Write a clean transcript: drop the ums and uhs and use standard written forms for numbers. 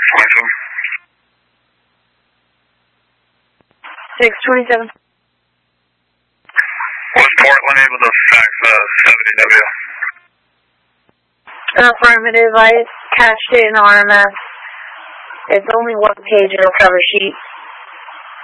627. Was Portland able to fax 70W? Affirmative. I cached it in RMS. It's only one page in a cover sheet.